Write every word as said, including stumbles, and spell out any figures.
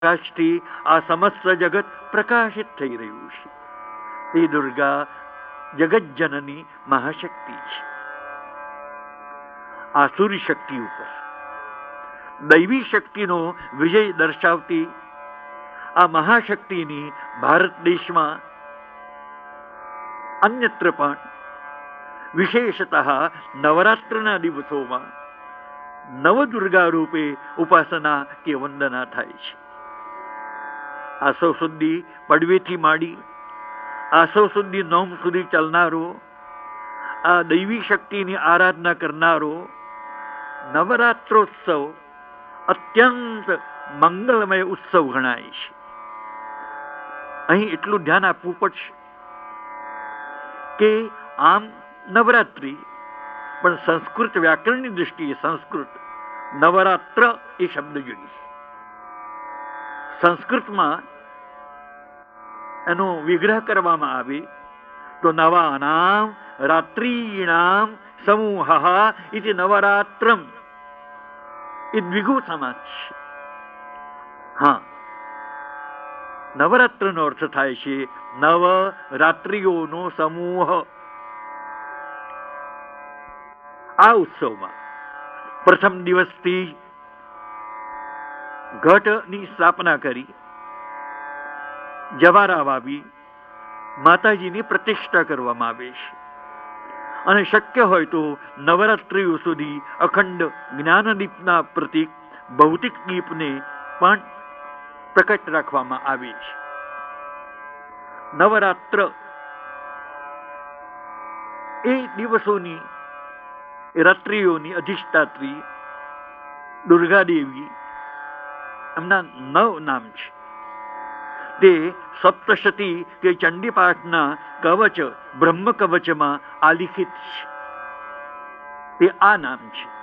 પ્રકાશથી આ સમસ્ત જગત પ્રકાશિત થઈ રહ્યું છે. એ દુર્ગા જગતજનની મહાશક્તિ છે. આસુરી શક્તિ ઉપર દૈવી શક્તિનો વિજય દર્શાવતી આ મહાશક્તિની ભારત દેશમાં અન્યત્ર પણ વિશેષતઃ નવરાત્રના દિવસોમાં નવદુર્ગા રૂપે ઉપાસના કે વંદના થાય છે. આસો સુધી પડવેથી માંડી આસો સુધી નોમ સુધી ચાલનારો આ દૈવી શક્તિની આરાધના કરનારો નવરાત્રોત્સવ અત્યંત મંગલમય ઉત્સવ ગણાય છે. અહીં એટલું ધ્યાન આપવું પડશે કે આમ નવરાત્રિ પણ સંસ્કૃત વ્યાકરણની દૃષ્ટિએ સંસ્કૃત નવરાત્ર એ શબ્દ જોડી. સંસ્કૃતમાં એનો વિગ્રહ કરવામાં આવે તો નવાનામ રાત્રીણામ સમૂહ ઇતિ નવરાત્રમ એ દ્વિગુ સમાસ છે. હા, નવરાત્રનો અર્થ થાય છે નવ રાત્રિઓનો સમૂહ. આ ઉત્સવમાં પ્રથમ દિવસથી ઘટની સ્થાપના કરી જવારા વાવી માતાજીની પ્રતિષ્ઠા કરવામાં આવે છે. અને શક્ય હોય તો નવરાત્રિઓ સુધી અખંડ જ્ઞાનદીપના પ્રતીક ભૌતિક દીપને પણ પ્રકટ રાખવામાં આવે છે. નવરાત્ર એ દિવસોની રાત્રિઓની અધિષ્ઠાત્રી દુર્ગા દેવી એમના નવ નામ છે. તે સપ્તશતી કે ચંડીપાઠના કવચ બ્રહ્મ કવચમાં આલિખિત છે. તે આ નામ છે.